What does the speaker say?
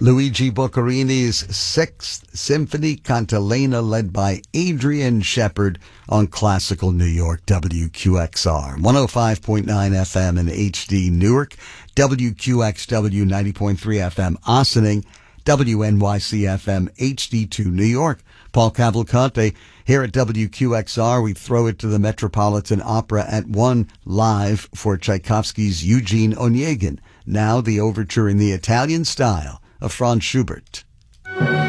Luigi Boccherini's Sixth Symphony Cantilena, led by Adrian Shepard on Classical New York, WQXR. 105.9 FM in HD Newark, WQXW 90.3 FM Ossining, WNYC FM HD2 New York. Paul Cavalcante here at WQXR. We throw it to the Metropolitan Opera at 1 live for Tchaikovsky's Eugene Onegin. Now the overture in the Italian style of Franz Schubert.